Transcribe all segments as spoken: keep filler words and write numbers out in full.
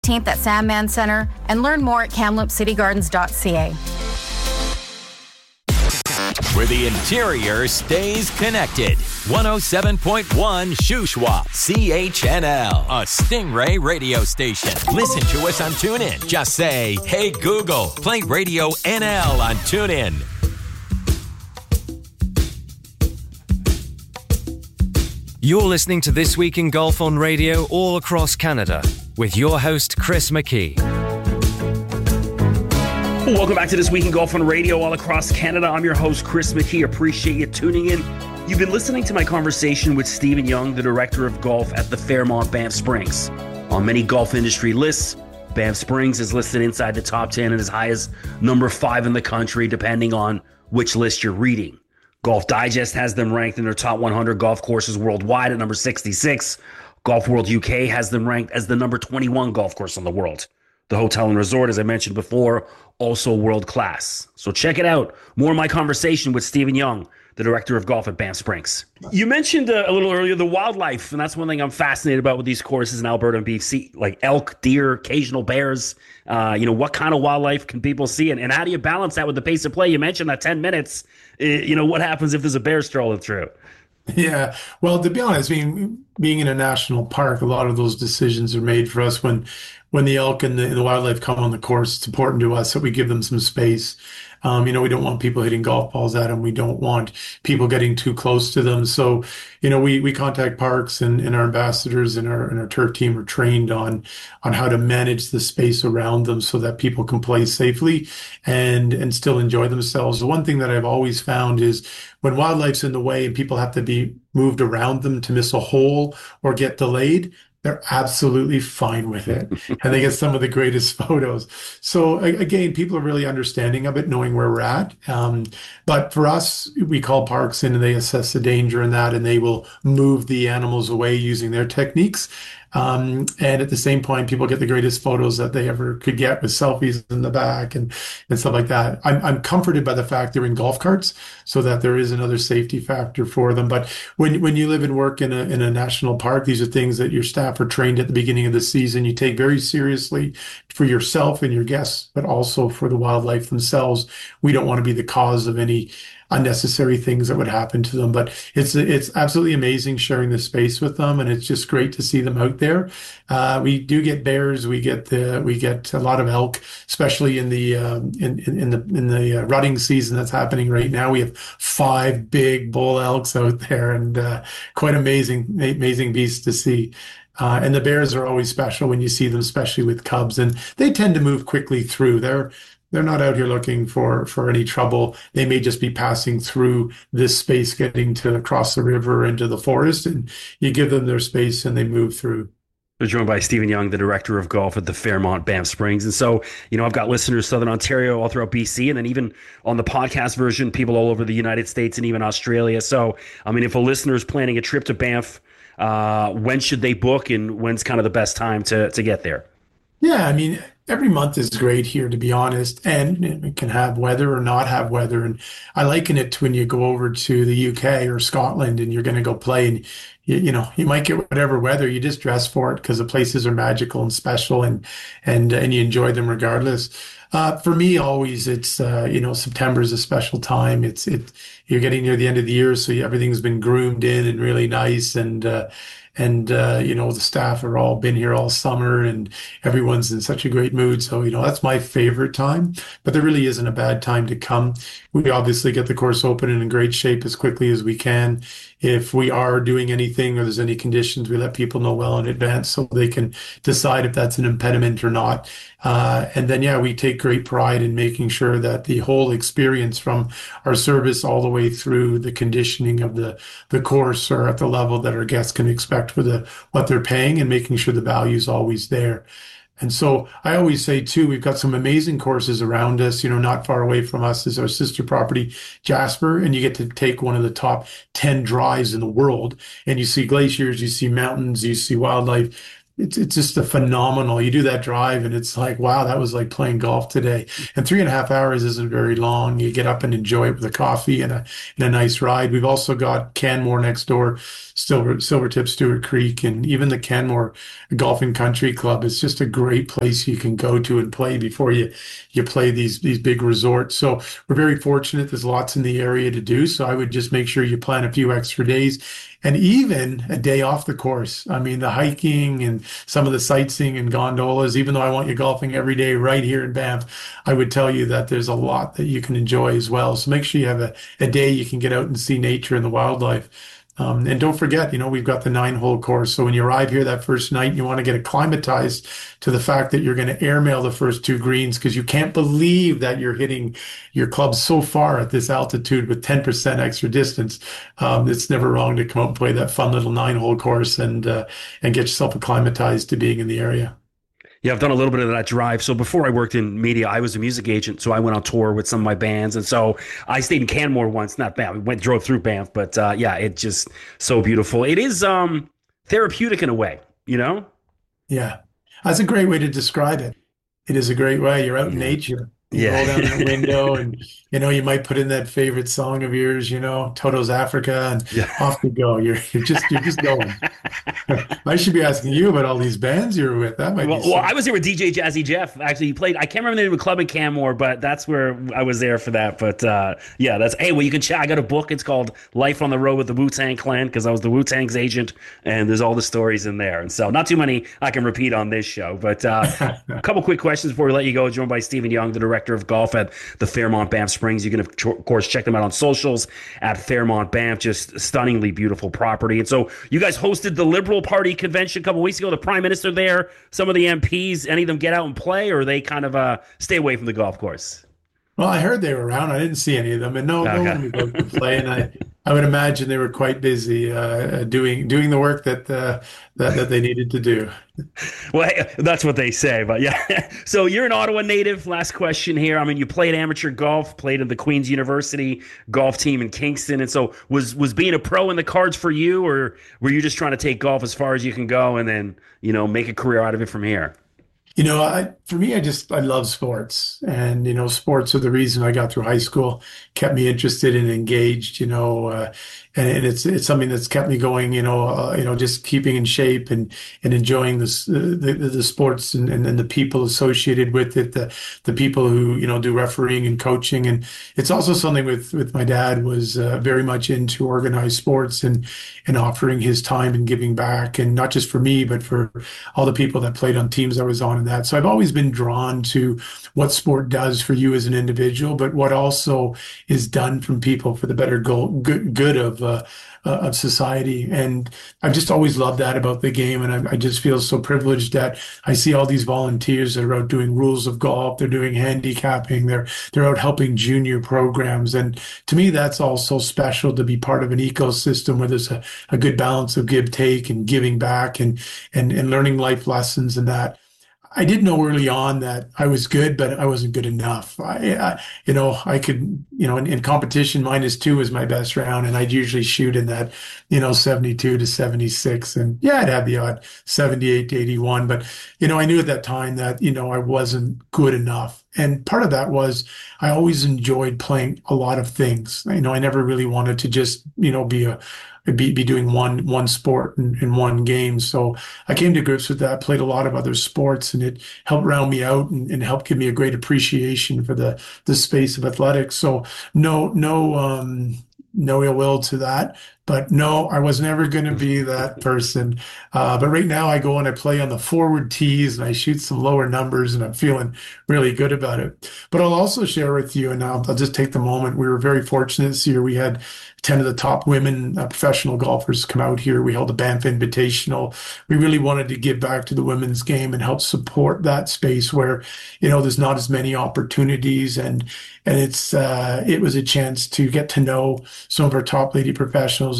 eighteenth at Sandman Center, and learn more at kamloops city gardens dot c a. Where the interior stays connected. one oh seven point one Shuswap, C H N L, a Stingray radio station. Listen to us on TuneIn. Just say, hey Google, play Radio N L on TuneIn. You're listening to This Week in Golf on radio all across Canada with your host, Chris McKee. Welcome back to This Week in Golf on radio all across Canada. I'm your host, Chris McKee. Appreciate you tuning in. You've been listening to my conversation with Stephen Young, the director of golf at the Fairmont Banff Springs. On many golf industry lists, Banff Springs is listed inside the top ten and as high as number five in the country, depending on which list you're reading. Golf Digest has them ranked in their top one hundred golf courses worldwide at number sixty-six. Golf World U K has them ranked as the number twenty-one golf course in the world. The hotel and resort, as I mentioned before, also world class. So check it out. More of my conversation with Stephen Young, the director of golf at Banff Springs. You mentioned uh, a little earlier the wildlife, and that's one thing I'm fascinated about with these courses in Alberta and B C, like elk, deer, occasional bears. Uh, you know, what kind of wildlife can people see, and, and how do you balance that with the pace of play? You mentioned that ten minutes. Uh, you know, what happens if there's a bear strolling through? Yeah, well, to be honest, I mean, being in a national park, a lot of those decisions are made for us when when the elk and the, and the wildlife come on the course. It's important to us that we give them some space. Um, you know, we don't want people hitting golf balls at them. We don't want people getting too close to them. So, you know, we, we contact parks, and, and our ambassadors and our, and our turf team are trained on, on how to manage the space around them so that people can play safely and, and still enjoy themselves. The one thing that I've always found is when wildlife's in the way and people have to be moved around them to miss a hole or get delayed, they're absolutely fine with it. And they get some of the greatest photos. So again, people are really understanding of it, knowing where we're at. Um, but for us, we call parks in and they assess the danger in that, and they will move the animals away using their techniques. Um, and at the same point, people get the greatest photos that they ever could get with selfies in the back and, and stuff like that. I'm, I'm comforted by the fact they're in golf carts so that there is another safety factor for them. But when, when you live and work in a, in a national park, these are things that your staff are trained at the beginning of the season. You take very seriously for yourself and your guests, but also for the wildlife themselves. We don't want to be the cause of any unnecessary things that would happen to them. But it's it's absolutely amazing sharing the space with them, and it's just great to see them out there. Uh, we do get bears, we get the we get a lot of elk, especially in the um, in, in in the in the uh, rutting season that's happening right now. We have five big bull elks out there, and uh, quite amazing amazing beasts to see. Uh, and the bears are always special when you see them, especially with cubs, and they tend to move quickly through. They're They're not out here looking for, for any trouble. They may just be passing through this space, getting to across the river into the forest, and you give them their space and they move through. We're joined by Stephen Young, the director of golf at the Fairmont Banff Springs. And so, you know, I've got listeners Southern Ontario, all throughout B C, and then even on the podcast version, people all over the United States and even Australia. So, I mean, if a listener is planning a trip to Banff, uh, when should they book, and when's kind of the best time to, to get there? Yeah, I mean, every month is great here, to be honest, and it can have weather or not have weather. And I liken it to when you go over to the U K or Scotland and you're going to go play, and you, you know, you might get whatever weather, you just dress for it because the places are magical and special, and and and you enjoy them regardless. Uh, for me, always, it's uh, you know, September is a special time. It's it you're getting near the end of the year, so everything's been groomed in and really nice, and uh, And, uh, you know, the staff are all been here all summer and everyone's in such a great mood. So, you know, that's my favorite time, but there really isn't a bad time to come. We obviously get the course open and in great shape as quickly as we can. If we are doing anything or there's any conditions, we let people know well in advance so they can decide if that's an impediment or not. Uh, and then, yeah, we take great pride in making sure that the whole experience from our service all the way through the conditioning of the, the course are at the level that our guests can expect for the what they're paying, and making sure the value is always there. And so I always say, too, we've got some amazing courses around us. You know, not far away from us is our sister property, Jasper, and you get to take one of the top ten drives in the world, and you see glaciers, you see mountains, you see wildlife. it's it's just a phenomenal. You do that drive and it's like, wow, that was like playing golf today. And three and a half hours isn't very long. You get up and enjoy it with a coffee and a and a nice ride. We've also got Canmore next door, Silver Silvertip, Stewart Creek, and even the Canmore Golf and Country Club. It's just a great place you can go to and play before you you play these these big resorts. So we're very fortunate. There's lots in the area to do. So I would just make sure you plan a few extra days. And even a day off the course. I mean, the hiking and some of the sightseeing and gondolas, even though I want you golfing every day right here in Banff, I would tell you that there's a lot that you can enjoy as well. So make sure you have a, a day you can get out and see nature and the wildlife. Um, and don't forget, you know, we've got the nine hole course. So when you arrive here that first night, you want to get acclimatized to the fact that you're going to airmail the first two greens because you can't believe that you're hitting your club so far at this altitude with ten percent extra distance. Um, it's never wrong to come out and play that fun little nine hole course and, uh, and get yourself acclimatized to being in the area. Yeah, I've done a little bit of that drive. So before I worked in media, I was a music agent. So I went on tour with some of my bands. And so I stayed in Canmore once, not Banff. We went, drove through Banff. But uh, yeah, it's just so beautiful. It is um, therapeutic in a way, you know? Yeah, that's a great way to describe it. It is a great way. You're out in nature. You Yeah. roll down that window and, you know, you might put in that favorite song of yours, you know, Toto's Africa, and Yeah. off you go. You're, you're just, you're just going. I should be asking you about all these bands you're with. That might Well, be well, something. I was there with D J Jazzy Jeff. Actually, he played. I can't remember the name of the club in Canmore, but that's where I was there for that. But uh, yeah, that's hey. Well, you can check. I got a book. It's called Life on the Road with the Wu-Tang Clan because I was the Wu-Tang's agent, and there's all the stories in there. And so, not too many I can repeat on this show. But uh, a couple quick questions before we let you go. Joined by Stephen Young, the director of golf at the Fairmont Banff Springs. You can of course check them out on socials at Fairmont Banff. Just stunningly beautiful property. And so, you guys hosted the Liberal Party convention a couple weeks ago. The Prime Minister there, some of the M Ps, any of them get out and play, or they kind of uh, stay away from the golf course? Well, I heard they were around. I didn't see any of them, and no, no Okay. one would go to play. And I, I would imagine they were quite busy uh, doing doing the work that uh, that that they needed to do. Well, hey, that's what they say, but yeah. So you're an Ottawa native. Last question here. I mean, you played amateur golf, played in the Queen's University golf team in Kingston, and so was was being a pro in the cards for you, or were you just trying to take golf as far as you can go and then you know make a career out of it from here? You know, I, for me, I just, I love sports, and, you know, sports are the reason I got through high school, kept me interested and engaged, you know, uh, and, and it's, it's something that's kept me going, you know, uh, you know, just keeping in shape and, and enjoying this, uh, the, the sports and, and, and the people associated with it, the, the people who, you know, do refereeing and coaching. And it's also something with, with my dad was uh, very much into organized sports and, and offering his time and giving back, and not just for me, but for all the people that played on teams I was on and that. So I've always been drawn to what sport does for you as an individual, but what also is done from people for the better goal, good, good of uh, uh, of society. And I've just always loved that about the game. And I, I just feel so privileged that I see all these volunteers that are out doing rules of golf. They're doing handicapping. They're, they're out helping junior programs. And to me, that's all so special to be part of an ecosystem where there's a, a good balance of give, take, and giving back, and, and, and learning life lessons and that. I did know early on that I was good, but I wasn't good enough. I, I you know, I could, you know, in, in competition, minus two is my best round, and I'd usually shoot in that, you know, seventy-two to seventy-six, and yeah, I'd have the odd seventy-eight to eighty-one. But you know, I knew at that time that you know I wasn't good enough, and part of that was I always enjoyed playing a lot of things. You know, I never really wanted to just, you know, be a be, be doing one one sport in, in one game. So I came to grips with that, played a lot of other sports, and it helped round me out and, and helped give me a great appreciation for the the space of athletics. So no no um no ill will to that. But no, I was never going to be that person. Uh, but right now I go and I play on the forward tees and I shoot some lower numbers, and I'm feeling really good about it. But I'll also share with you, and I'll, I'll just take the moment. We were very fortunate this year. We had ten of the top women uh, professional golfers come out here. We held a Banff Invitational. We really wanted to give back to the women's game and help support that space where, you know, there's not as many opportunities. And and it's uh, it was a chance to get to know some of our top lady professionals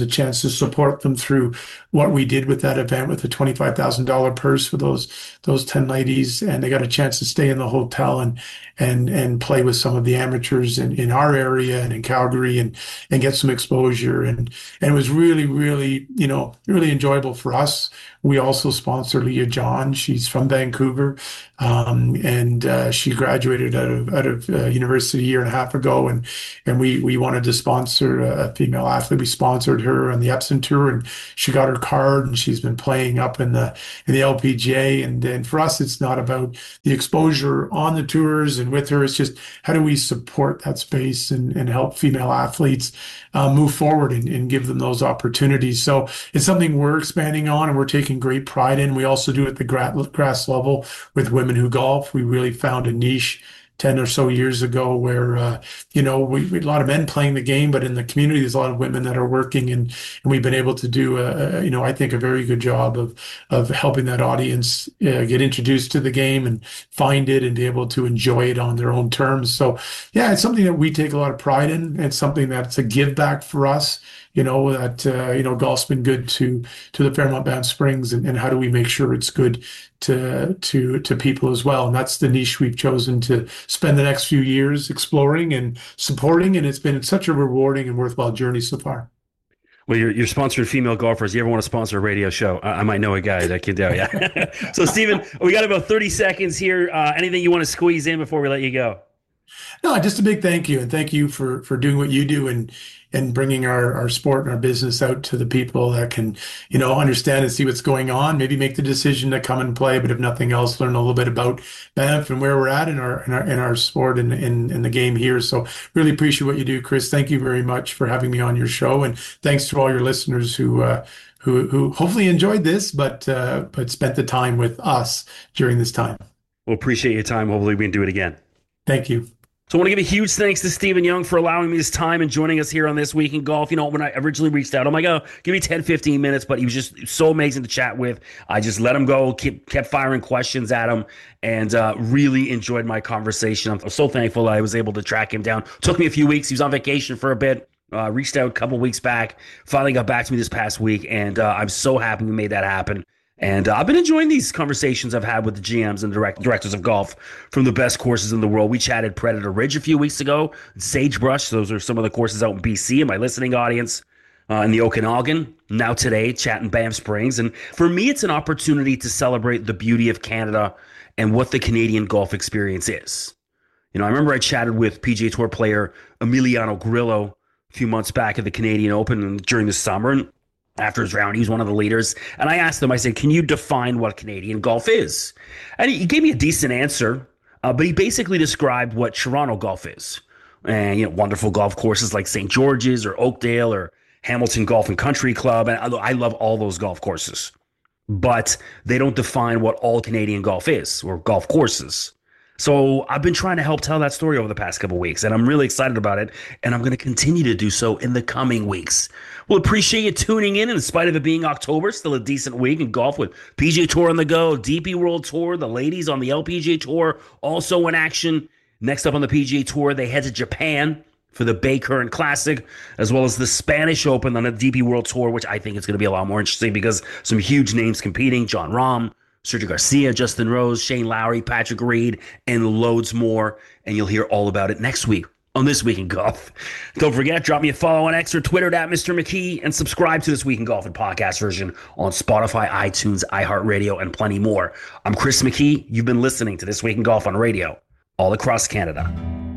a chance to support them through what we did with that event with a twenty-five thousand dollars purse for those those ten ladies, and they got a chance to stay in the hotel and and and play with some of the amateurs in, in our area and in Calgary and and get some exposure, and and it was really really you know really enjoyable for us. We also sponsor Leah John. She's from Vancouver, um, and uh, she graduated out of out of uh, university a year and a half ago, and and we we wanted to sponsor a female athlete. We sponsored her on the Epson Tour, and she got her card, and she's been playing up in the in the L P G A. And and for us, it's not about the exposure on the tours and with her. It's just how do we support that space and and help female athletes uh, move forward and, and give them those opportunities. So it's something we're expanding on, and we're taking great pride in. We also do it at the grass level with Women Who Golf. We really found a niche ten or so years ago where, uh, you know, we, we a lot of men playing the game, but in the community, there's a lot of women that are working, and, and we've been able to do, a, a, you know, I think a very good job of, of helping that audience uh, get introduced to the game and find it and be able to enjoy it on their own terms. So yeah, it's something that we take a lot of pride in. It's something that's a give back for us. You know, that, uh, you know, golf's been good to, to the Fairmont Banff Springs, and, and how do we make sure it's good to, to, to people as well? And that's the niche we've chosen to spend the next few years exploring and supporting. And it's been such a rewarding and worthwhile journey so far. Well, you're, you're sponsoring female golfers. You ever want to sponsor a radio show? I, I might know a guy that can do it. Yeah. So, Stephen, we got about thirty seconds here. Uh, anything you want to squeeze in before we let you go? No, just a big thank you. And thank you for, for doing what you do and, and bringing our, our sport and our business out to the people that can, you know, understand and see what's going on, maybe make the decision to come and play, but if nothing else, learn a little bit about Banff and where we're at in our, in our, in our sport and in, in the game here. So really appreciate what you do, Chris. Thank you very much for having me on your show. And thanks to all your listeners who, uh, who, who hopefully enjoyed this, but, uh, but spent the time with us during this time. We'll appreciate your time. Hopefully we can do it again. Thank you. So I want to give a huge thanks to Stephen Young for allowing me his time and joining us here on This Week in Golf. You know, when I originally reached out, I'm like, oh, give me ten, fifteen minutes, but he was just so amazing to chat with. I just let him go, kept, kept firing questions at him, and uh, really enjoyed my conversation. I'm so thankful I was able to track him down. Took me a few weeks. He was on vacation for a bit. Uh, reached out a couple weeks back. Finally got back to me this past week, and uh, I'm so happy we made that happen. And uh, I've been enjoying these conversations I've had with the G Ms and direct, directors of golf from the best courses in the world. We chatted Predator Ridge a few weeks ago, Sagebrush. Those are some of the courses out in B C and my listening audience, uh, in the Okanagan. Now today, chatting Banff Springs. And for me, it's an opportunity to celebrate the beauty of Canada and what the Canadian golf experience is. You know, I remember I chatted with P G A Tour player Emiliano Grillo a few months back at the Canadian Open during the summer. And after his round, he was one of the leaders. And I asked him, I said, can you define what Canadian golf is? And he gave me a decent answer, uh, but he basically described what Toronto golf is. And, you know, wonderful golf courses like Saint George's or Oakdale or Hamilton Golf and Country Club. And I, I love all those golf courses. But they don't define what all Canadian golf is or golf courses. So I've been trying to help tell that story over the past couple of weeks, and I'm really excited about it, and I'm going to continue to do so in the coming weeks. We'll appreciate you tuning in, in spite of it being October, still a decent week in golf with P G A Tour on the go, D P World Tour, the ladies on the L P G A Tour also in action. Next up on the P G A Tour, they head to Japan for the Bay Current Classic, as well as the Spanish Open on the D P World Tour, which I think is going to be a lot more interesting because some huge names competing, Jon Rahm, Sergio Garcia, Justin Rose, Shane Lowry, Patrick Reed, and loads more. And you'll hear all about it next week on This Week in Golf. Don't forget, drop me a follow on X or Twitter at Mister McKee, and subscribe to This Week in Golf in podcast version on Spotify, iTunes, iHeartRadio, and plenty more. I'm Chris McKee. You've been listening to This Week in Golf on radio all across Canada.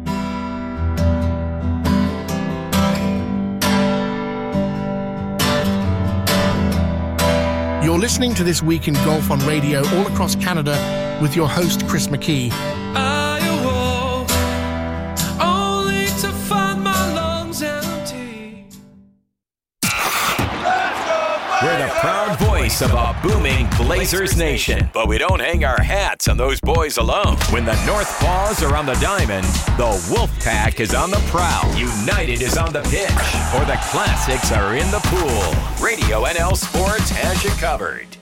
You're listening to This Week in Golf on radio all across Canada with your host, Chris McKee. I awoke only to find my lungs empty. We're the proud voice of a booming Blazers nation, but we don't hang our hats on those boys alone. When the North Paws are on the diamond, the Wolfpack is on the prowl, United is on the pitch, or the Classics are in the pool. Radio N L Sports has you covered.